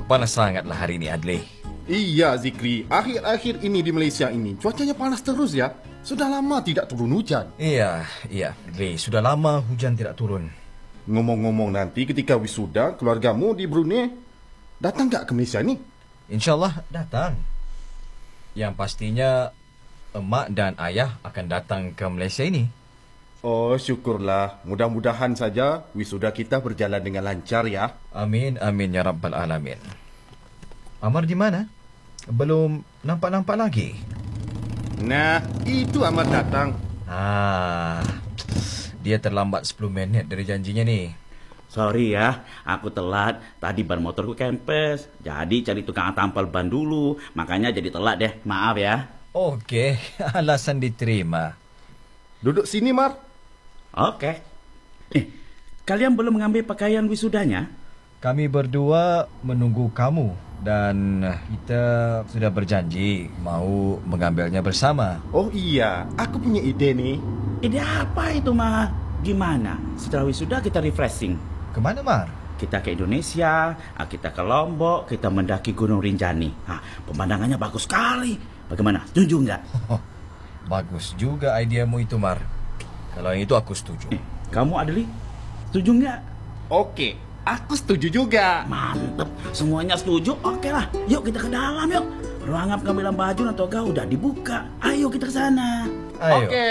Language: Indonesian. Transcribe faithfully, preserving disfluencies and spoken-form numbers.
panas sangatlah hari ini, Adli. Iya, Zikri. Akhir-akhir ini di Malaysia ini cuacanya panas terus ya. Sudah lama tidak turun hujan. Iya, iya, Adli. Sudah lama hujan tidak turun. Ngomong-ngomong, nanti ketika wisuda, keluargamu di Brunei datang nggak ke Malaysia ni? InsyaAllah datang. Yang pastinya emak dan ayah akan datang ke Malaysia ini. Oh, syukurlah. Mudah-mudahan saja wisuda kita berjalan dengan lancar ya. Amin, amin ya Rabbal Alamin. Amar di mana? Belum nampak-nampak lagi. Nah, itu Amar datang. Ah, dia terlambat sepuluh minit dari janjinya ni. Sorry ya, aku telat. Tadi ban motorku kempes. Jadi cari tukang tampal ban dulu. Makanya jadi telat deh. Maaf ya. Okey, alasan diterima. Duduk sini, Mar. Oke. Eh, kalian belum mengambil pakaian wisudanya? Kami berdua menunggu kamu dan kita sudah berjanji mau mengambilnya bersama. Oh iya, aku punya ide nih. Ide apa itu, Ma? Gimana? Setelah wisuda kita refreshing. Kemana, Mar? Kita ke Indonesia, kita ke Lombok, kita mendaki Gunung Rinjani. Nah, pemandangannya bagus sekali. Bagaimana? Setuju nggak? Oh, bagus juga idemu itu, Mar. Kalau yang itu aku setuju. Eh, kamu, Adli? Setuju nggak? Oke, aku setuju juga. Mantep, semuanya setuju. Oke lah, yuk kita ke dalam yuk. Ruangan pengambilan baju dan toga udah dibuka. Ayo kita ke sana. Ayo. Oke.